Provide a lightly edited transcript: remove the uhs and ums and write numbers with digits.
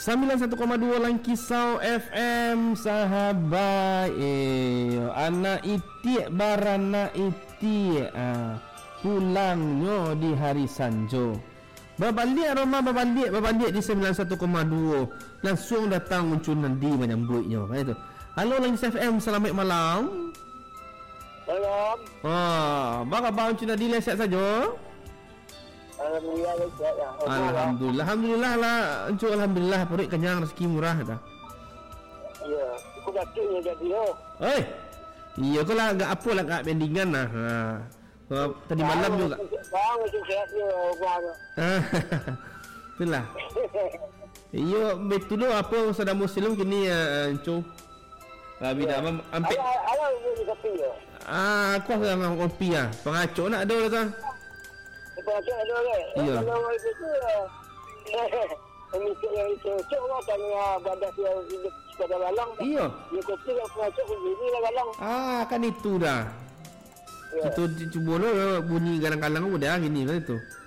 91,2 Langkisau FM sahabat. Anak itik barana itik pulangnya di hari Sanjo. Babalik di 91,2. Langsung datang muncul nanti menyambutnya. Itu. Halo Langkis FM, selamat malam. Malam. Bang abang cina di leset saja. Alhamdulillah leset ya. Alhamdulillah lah. Encuk alhamdulillah perut kenyang, rezeki murah dah. Ya, aku batuknya jadi yo. Iya kau lah enggak apa lah enggak pendingan lah. Tadi malam juga. Bang macam sehatnya bang. Itulah. Iyo betul tu apa saudara muslim kini encuk. Tapi dah ampe. Ala ni kopi ya. Aku dengan kopi ah. Pengacuk nak ada ke? Pengacuk ada ke? Iya. Kalau itu Mikir yang cocok lah tanya badas yang hidup pada galang. Iya. Dia kopi yang pengacuk begini lah galang. Kan itu dah. Ya. Kita cuba lo bunyi galang-galang udah gini kan itu.